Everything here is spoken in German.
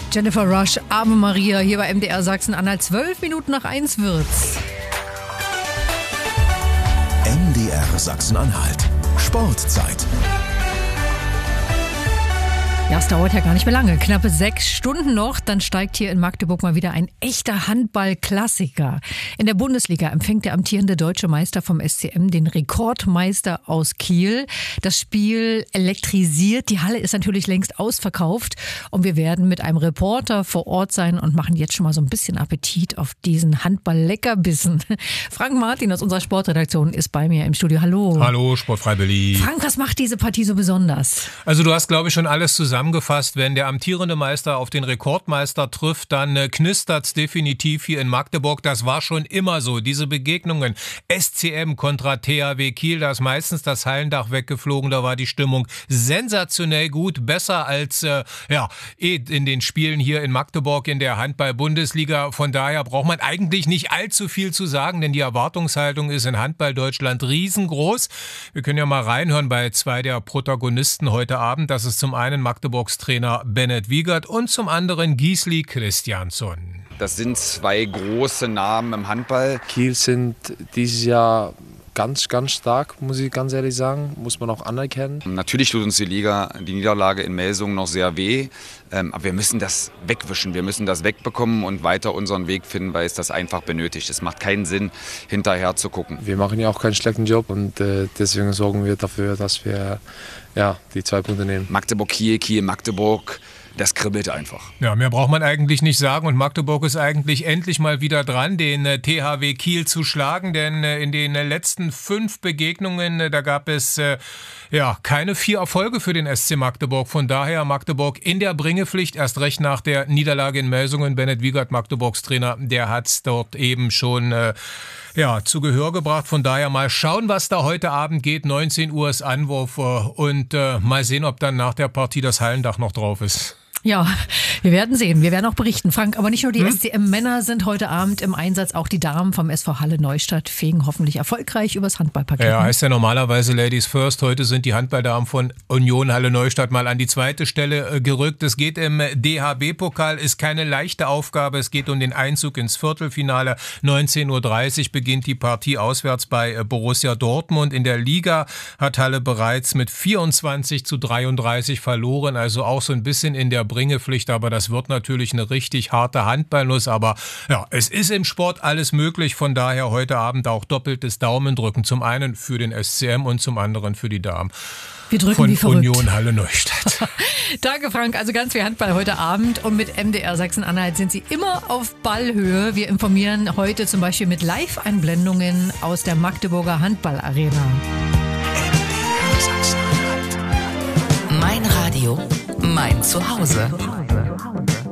Jennifer Rush, Ave Maria, hier bei MDR Sachsen-Anhalt. 12 Minuten nach 1 wird's. MDR Sachsen-Anhalt. Sportzeit. Ja, es dauert ja gar nicht mehr lange. Knappe 6 Stunden noch, dann steigt hier in Magdeburg mal wieder ein echter Handball-Klassiker. In der Bundesliga empfängt der amtierende deutsche Meister vom SCM den Rekordmeister aus Kiel. Das Spiel elektrisiert. Die Halle ist natürlich längst ausverkauft. Und wir werden mit einem Reporter vor Ort sein und machen jetzt schon mal so ein bisschen Appetit auf diesen Handball-Leckerbissen. Frank Martin aus unserer Sportredaktion ist bei mir im Studio. Hallo. Hallo, Sportfrei Berlin. Frank, was macht diese Partie so besonders? Also du hast, glaube ich, schon alles zusammengefasst. Wenn der amtierende Meister auf den Rekordmeister trifft, dann knistert's definitiv hier in Magdeburg. Das war schon immer so. Diese Begegnungen SCM kontra THW Kiel, da ist meistens das Hallendach weggeflogen. Da war die Stimmung sensationell gut. Besser als in den Spielen hier in Magdeburg in der Handball-Bundesliga. Von daher braucht man eigentlich nicht allzu viel zu sagen, denn die Erwartungshaltung ist in Handball-Deutschland riesengroß. Wir können ja mal reinhören bei 2 der Protagonisten heute Abend. Das ist zum einen Magdeburgs Trainer Bennett Wiegert und zum anderen Gisli Christiansson. Das sind 2 große Namen im Handball. Kiel sind dieses Jahr ganz stark, muss ich ganz ehrlich sagen. Muss man auch anerkennen. Natürlich tut uns die Niederlage in Melsungen noch sehr weh. Aber wir müssen das wegwischen, wir müssen das wegbekommen und weiter unseren Weg finden, weil es das einfach benötigt. Es macht keinen Sinn, hinterher zu gucken. Wir machen ja auch keinen schlechten Job und deswegen sorgen wir dafür, dass wir die 2 Punkte nehmen. Magdeburg-Kiel, Kiel-Magdeburg. Das kribbelt einfach. Ja, mehr braucht man eigentlich nicht sagen. Und Magdeburg ist eigentlich endlich mal wieder dran, den THW Kiel zu schlagen. Denn in den letzten 5 Begegnungen, da gab es keine 4 Erfolge für den SC Magdeburg. Von daher Magdeburg in der Bringepflicht. Erst recht nach der Niederlage in Melsungen. Bennett Wiegert, Magdeburgs Trainer, der hat es dort eben schon zu Gehör gebracht. Von daher mal schauen, was da heute Abend geht. 19 Uhr ist Anwurf und mal sehen, ob dann nach der Partie das Hallendach noch drauf ist. Ja, wir werden sehen. Wir werden auch berichten, Frank. Aber nicht nur die SCM-Männer sind heute Abend im Einsatz, auch die Damen vom SV Halle Neustadt fegen hoffentlich erfolgreich übers Handballparkett. Ja, heißt ja normalerweise Ladies First. Heute sind die Handballdamen von Union Halle Neustadt mal an die 2. Stelle gerückt. Es geht im DHB-Pokal, ist keine leichte Aufgabe. Es geht um den Einzug ins Viertelfinale. 19:30 Uhr beginnt die Partie auswärts bei Borussia Dortmund. In der Liga hat Halle bereits mit 24:33 verloren. Also auch so ein bisschen in der Bringepflicht, aber das wird natürlich eine richtig harte Handballnuss. Aber ja, es ist im Sport alles möglich. Von daher heute Abend auch doppeltes Daumendrücken. Zum einen für den SCM und zum anderen für die Damen. Wir drücken von wie verrückt. Union Halle Neustadt. Danke, Frank. Also ganz viel Handball heute Abend. Und mit MDR Sachsen-Anhalt sind Sie immer auf Ballhöhe. Wir informieren heute zum Beispiel mit Live-Einblendungen aus der Magdeburger Handballarena. MDR Sachsen-Anhalt. Mein Radio, mein Zuhause.